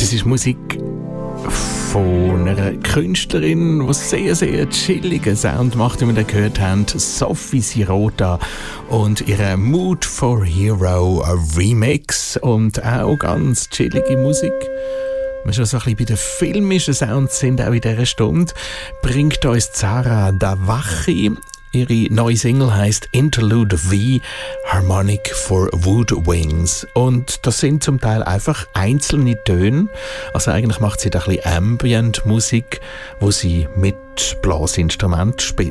Das ist Musik von einer Künstlerin, die sehr, sehr chilligen Sound macht, wie wir da gehört haben. Sophie Sirota und ihre Mood for Hero Remix. Und auch ganz chillige Musik. Wir schon so ein bisschen bei den filmischen Sounds sind, auch in dieser Stunde, bringt uns Zara Davachi. Ihre neue Single heisst Interlude V, Harmonic for Woodwings. Und das sind zum Teil einfach einzelne Töne. Also eigentlich macht sie da ein bisschen Ambient-Musik, wo sie mit Blasinstrument spielt.